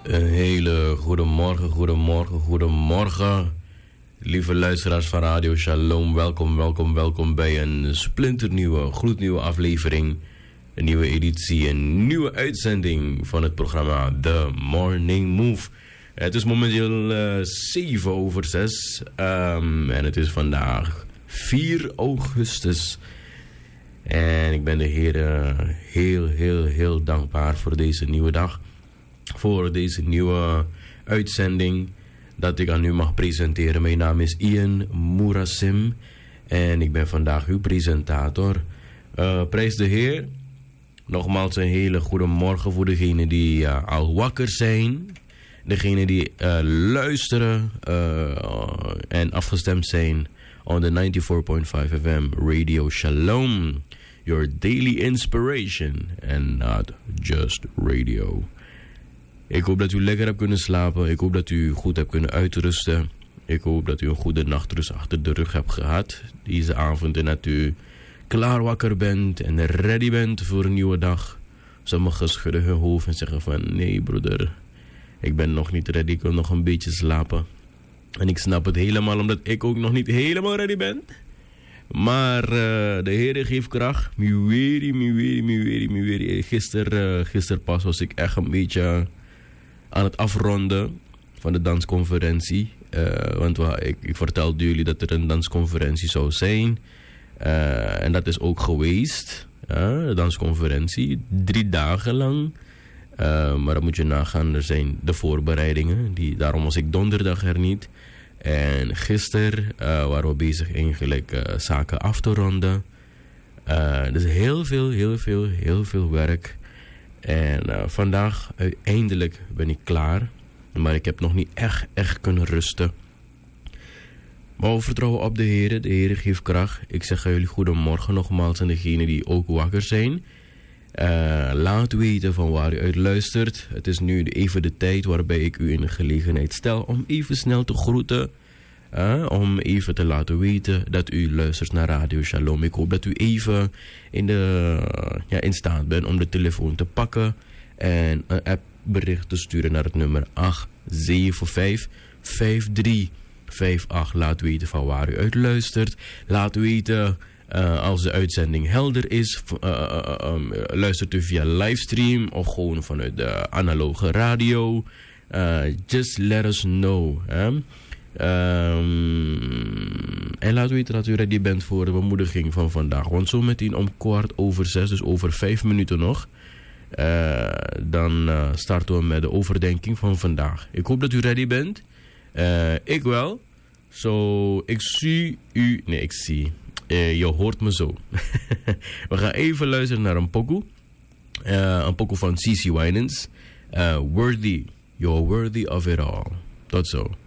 Een hele goedemorgen. Lieve luisteraars van Radio Shalom, welkom bij een splinternieuwe, gloednieuwe aflevering. Een nieuwe editie, een nieuwe uitzending van het programma The Morning Move. Het is momenteel 7:07 en het is vandaag 4 augustus. En ik ben de Heer heel dankbaar voor deze nieuwe dag. Voor deze nieuwe uitzending dat ik aan u mag presenteren. Mijn naam is Ian Moerasim en ik ben vandaag uw presentator. Prijs de Heer. Nogmaals een hele goede morgen voor degenen die al wakker zijn. Degenen die luisteren en afgestemd zijn on the 94.5 FM Radio Shalom. Your daily inspiration and not just radio. Ik hoop dat u lekker hebt kunnen slapen. Ik hoop dat u goed hebt kunnen uitrusten. Ik hoop dat u een goede nachtrust achter de rug hebt gehad deze avond. En dat u klaar wakker bent en ready bent voor een nieuwe dag. Sommigen schudden hun hoofd en zeggen van... Nee broeder, ik ben nog niet ready. Ik wil nog een beetje slapen. En ik snap het helemaal omdat ik ook nog niet helemaal ready ben. Maar de Heer geeft kracht. Gisteren pas was ik echt een beetje aan het afronden van de dansconferentie. Want ik vertelde jullie dat er een dansconferentie zou zijn. En dat is ook geweest. De dansconferentie. 3 dagen lang. Maar dan moet je nagaan, er zijn de voorbereidingen. Daarom was ik donderdag er niet. En gisteren waren we bezig eigenlijk zaken af te ronden. Dus heel veel werk. En vandaag uiteindelijk ben ik klaar. Maar ik heb nog niet echt kunnen rusten. Maar we vertrouwen op de Heer. De Heer geeft kracht. Ik zeg aan jullie goedemorgen nogmaals aan degenen die ook wakker zijn. Laat weten van waar u uit luistert. Het is nu even de tijd waarbij ik u in de gelegenheid stel om even snel te groeten. Om even te laten weten dat u luistert naar Radio Shalom. Ik hoop dat u even in staat bent om de telefoon te pakken en een appbericht te sturen naar het nummer 8755358. Laat weten van waar u uit luistert. Laat weten als de uitzending helder is. Luistert u via livestream of gewoon vanuit de analoge radio. Just let us know. En laat weten dat u ready bent voor de bemoediging van vandaag. Want zo meteen om 6:15, dus over 5 minuten nog. Dan starten we met de overdenking van vandaag. Ik hoop dat u ready bent. Ik wel. Ik zie u. Nee, ik zie. Je hoort me zo. We gaan even luisteren naar een pokoe. Een pokoe van CeCe Winans. Worthy. You're worthy of it all. Tot zo.